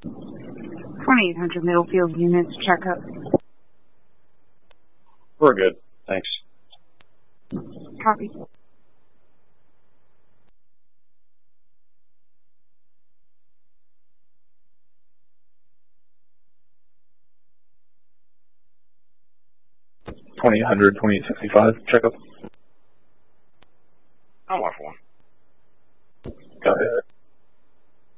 2800 Middlefield units, checkup. We're good. Thanks. Copy. $2800, 2865, checkup. I'm off one.